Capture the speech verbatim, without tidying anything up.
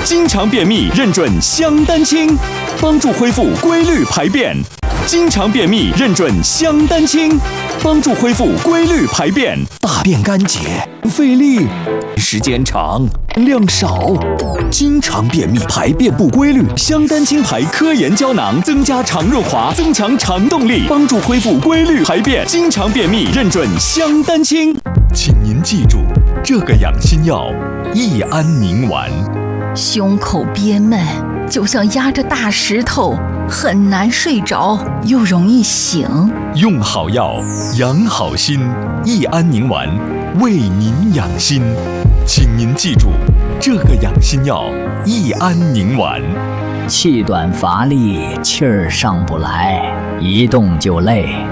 经常便秘认准香丹清，帮助恢复规律排便。经常便秘认准香丹清，帮助恢复规律排便。 大便干结、费力、时间长、量少，经常便秘、排便不规律， 香丹清牌科研胶囊增加肠润滑，增强肠动力，帮助恢复规律排便。经常便秘认准香丹清。 请您记住这个养心药：益安宁丸。 胸口憋闷，就像压着大石头，很难睡着，又容易醒。 用好药，养好心。益安宁丸为您养心，请您记住这个养心药：益安宁丸。 气短乏力，气儿上不来，一动就累。